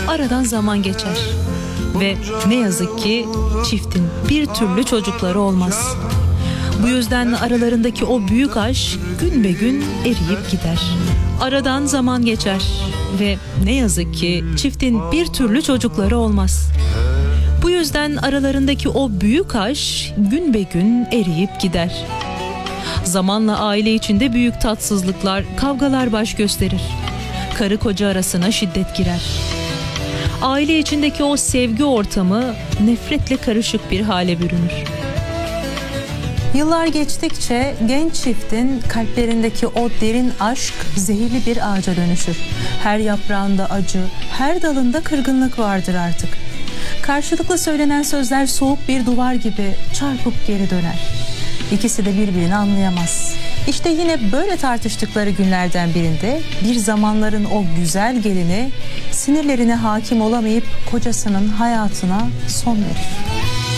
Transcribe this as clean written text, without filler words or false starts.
aradan zaman geçer ve ne yazık ki çiftin bir türlü çocukları olmaz. Bu yüzden aralarındaki o büyük aşk gün be gün eriyip gider. Aradan zaman geçer ve ne yazık ki çiftin bir türlü çocukları olmaz. Bu yüzden aralarındaki o büyük aşk gün be gün eriyip gider. Zamanla aile içinde büyük tatsızlıklar, kavgalar baş gösterir. Karı koca arasına şiddet girer. Aile içindeki o sevgi ortamı nefretle karışık bir hale bürünür. Yıllar geçtikçe genç çiftin kalplerindeki o derin aşk zehirli bir ağaca dönüşür. Her yaprağında acı, her dalında kırgınlık vardır artık. Karşılıklı söylenen sözler soğuk bir duvar gibi çarpıp geri döner. İkisi de birbirini anlayamaz. İşte yine böyle tartıştıkları günlerden birinde bir zamanların o güzel gelini sinirlerine hakim olamayıp kocasının hayatına son verir.